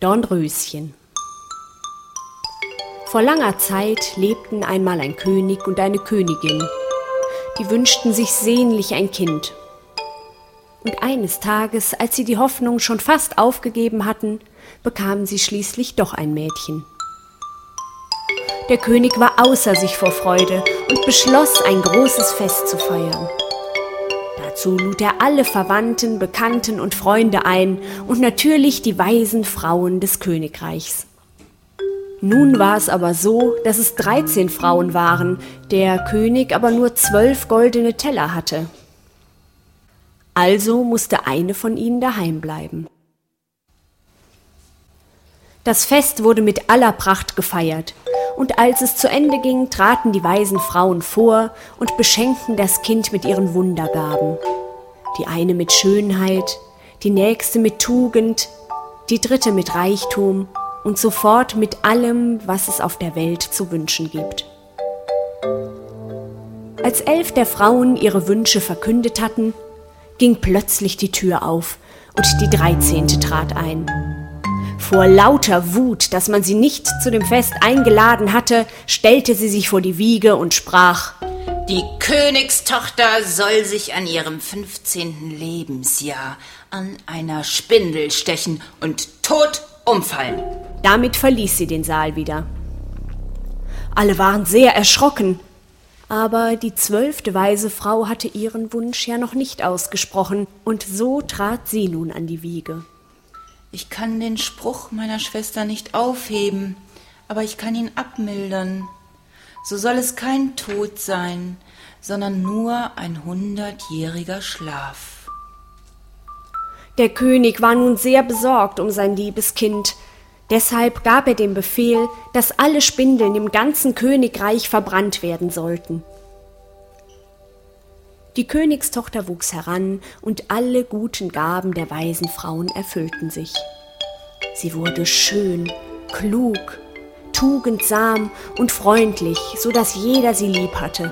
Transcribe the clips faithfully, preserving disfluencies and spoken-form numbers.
Dornröschen. Vor langer Zeit lebten einmal ein König und eine Königin. Die wünschten sich sehnlich ein Kind. Und eines Tages, als sie die Hoffnung schon fast aufgegeben hatten, bekamen sie schließlich doch ein Mädchen. Der König war außer sich vor Freude und beschloss, ein großes Fest zu feiern. Dazu lud er alle Verwandten, Bekannten und Freunde ein und natürlich die weisen Frauen des Königreichs. Nun war es aber so, dass es dreizehn Frauen waren, der König aber nur zwölf goldene Teller hatte. Also musste eine von ihnen daheim bleiben. Das Fest wurde mit aller Pracht gefeiert, und als es zu Ende ging, traten die weisen Frauen vor und beschenkten das Kind mit ihren Wundergaben. Die eine mit Schönheit, die nächste mit Tugend, die dritte mit Reichtum und sofort mit allem, was es auf der Welt zu wünschen gibt. Als elf der Frauen ihre Wünsche verkündet hatten, ging plötzlich die Tür auf und die dreizehnte trat ein. Vor lauter Wut, dass man sie nicht zu dem Fest eingeladen hatte, stellte sie sich vor die Wiege und sprach: Die Königstochter soll sich an ihrem fünfzehnten Lebensjahr an einer Spindel stechen und tot umfallen. Damit verließ sie den Saal wieder. Alle waren sehr erschrocken, aber die zwölfte weise Frau hatte ihren Wunsch ja noch nicht ausgesprochen, und so trat sie nun an die Wiege. Ich kann den Spruch meiner Schwester nicht aufheben, aber ich kann ihn abmildern. So soll es kein Tod sein, sondern nur ein hundertjähriger Schlaf. Der König war nun sehr besorgt um sein liebes Kind. Deshalb gab er den Befehl, dass alle Spindeln im ganzen Königreich verbrannt werden sollten. Die Königstochter wuchs heran und alle guten Gaben der weisen Frauen erfüllten sich. Sie wurde schön, klug, tugendsam und freundlich, so dass jeder sie lieb hatte.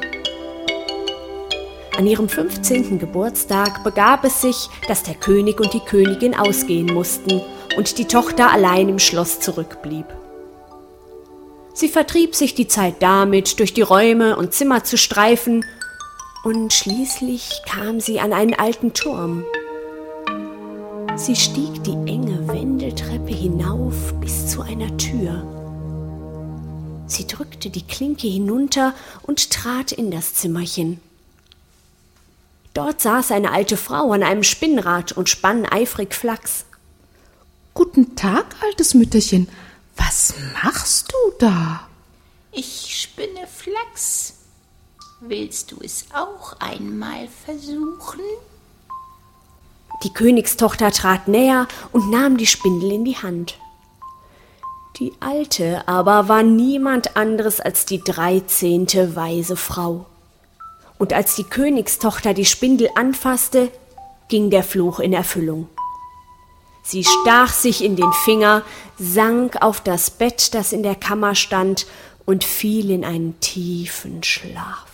An ihrem fünfzehnten Geburtstag begab es sich, dass der König und die Königin ausgehen mussten und die Tochter allein im Schloss zurückblieb. Sie vertrieb sich die Zeit damit, durch die Räume und Zimmer zu streifen, und schließlich kam sie an einen alten Turm. Sie stieg die enge Wendeltreppe hinauf bis zu einer Tür. Sie drückte die Klinke hinunter und trat in das Zimmerchen. Dort saß eine alte Frau an einem Spinnrad und spann eifrig Flachs. »Guten Tag, altes Mütterchen. Was machst du da?« »Ich spinne Flachs. Willst du es auch einmal versuchen?« Die Königstochter trat näher und nahm die Spindel in die Hand. Die Alte aber war niemand anderes als die dreizehnte weise Frau. Und als die Königstochter die Spindel anfasste, ging der Fluch in Erfüllung. Sie stach sich in den Finger, sank auf das Bett, das in der Kammer stand, und fiel in einen tiefen Schlaf.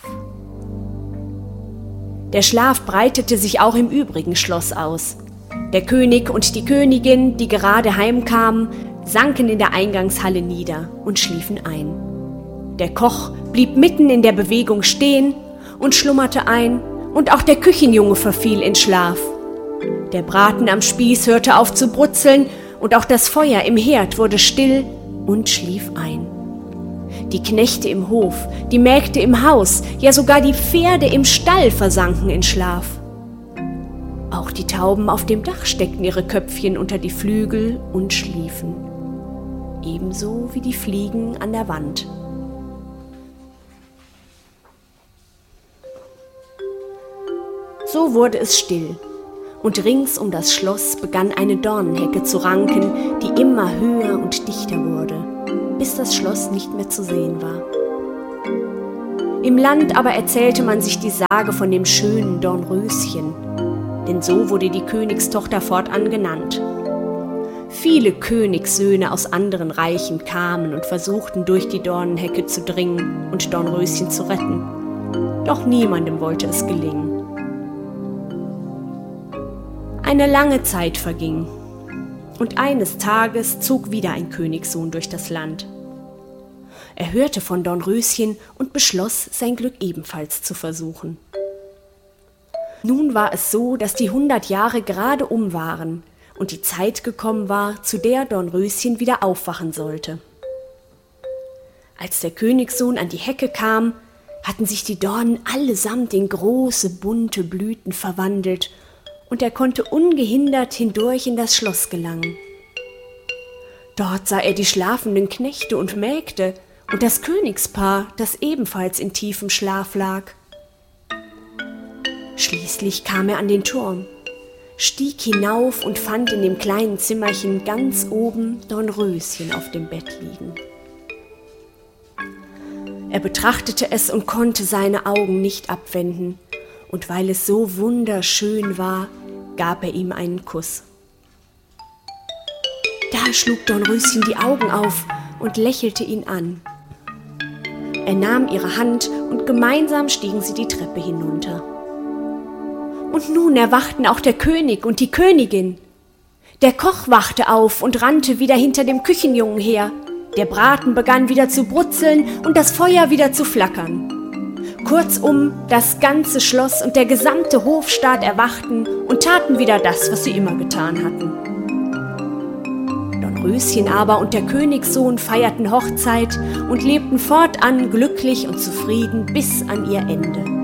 Der Schlaf breitete sich auch im übrigen Schloss aus. Der König und die Königin, die gerade heimkamen, sanken in der Eingangshalle nieder und schliefen ein. Der Koch blieb mitten in der Bewegung stehen und schlummerte ein, und auch der Küchenjunge verfiel in Schlaf. Der Braten am Spieß hörte auf zu brutzeln, und auch das Feuer im Herd wurde still und schlief ein. Die Knechte im Hof, die Mägde im Haus, ja sogar die Pferde im Stall versanken in Schlaf. Auch die Tauben auf dem Dach steckten ihre Köpfchen unter die Flügel und schliefen. Ebenso wie die Fliegen an der Wand. So wurde es still, und rings um das Schloss begann eine Dornenhecke zu ranken, die immer höher und dichter wurde, bis das Schloss nicht mehr zu sehen war. Im Land aber erzählte man sich die Sage von dem schönen Dornröschen, denn so wurde die Königstochter fortan genannt. Viele Königssöhne aus anderen Reichen kamen und versuchten, durch die Dornenhecke zu dringen und Dornröschen zu retten. Doch niemandem wollte es gelingen. Eine lange Zeit verging. und eines Tages zog wieder ein Königssohn durch das Land. Er hörte von Dornröschen und beschloss, sein Glück ebenfalls zu versuchen. Nun war es so, dass die hundert Jahre gerade um waren und die Zeit gekommen war, zu der Dornröschen wieder aufwachen sollte. Als der Königssohn an die Hecke kam, hatten sich die Dornen allesamt in große, bunte Blüten verwandelt und er konnte ungehindert hindurch in das Schloss gelangen. Dort sah er die schlafenden Knechte und Mägde und das Königspaar, das ebenfalls in tiefem Schlaf lag. Schließlich kam er an den Turm, stieg hinauf und fand in dem kleinen Zimmerchen ganz oben Dornröschen auf dem Bett liegen. Er betrachtete es und konnte seine Augen nicht abwenden, und weil es so wunderschön war, gab er ihm einen Kuss. Da schlug Dornröschen die Augen auf und lächelte ihn an. Er nahm ihre Hand und gemeinsam stiegen sie die Treppe hinunter. Und nun erwachten auch der König und die Königin. Der Koch wachte auf und rannte wieder hinter dem Küchenjungen her. Der Braten begann wieder zu brutzeln und das Feuer wieder zu flackern. Kurzum, das ganze Schloss und der gesamte Hofstaat erwachten und taten wieder das, was sie immer getan hatten. Dornröschen aber und der Königssohn feierten Hochzeit und lebten fortan glücklich und zufrieden bis an ihr Ende.